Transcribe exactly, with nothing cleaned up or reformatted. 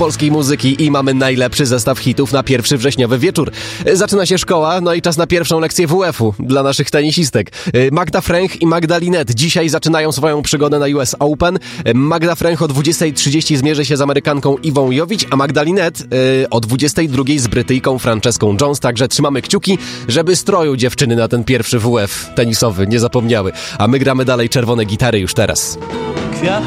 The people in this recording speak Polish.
polskiej muzyki i mamy najlepszy zestaw hitów na pierwszy wrześniowy wieczór. Zaczyna się szkoła, no i czas na pierwszą lekcję W F-u dla naszych tenisistek. Magda Fręch i Magda Linette dzisiaj zaczynają swoją przygodę na U S Open. Magda Fręch o dwudziestej trzydzieści zmierzy się z Amerykanką Iwą Jowić, a Magda Linette yy, o dwudziestej drugiej z Brytyjką Franceską Jones. Także trzymamy kciuki, żeby stroju dziewczyny na ten pierwszy W F tenisowy nie zapomniały. A my gramy dalej czerwone gitary już teraz.